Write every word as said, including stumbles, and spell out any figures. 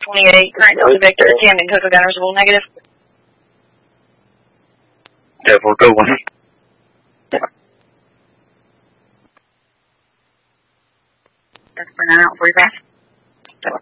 twenty-eight, current Delta Victor, Camden, Cocoa Gunnersville, negative. Yeah, we'll go one. That's for nine out forty-five.